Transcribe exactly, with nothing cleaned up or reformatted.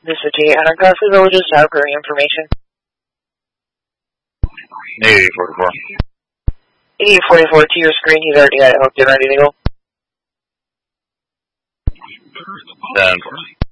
This is T eight hundred Costa Villages, have current information. eighty forty-four. eighty forty-four to your screen, he's already got it hooked and ready to go. ten four.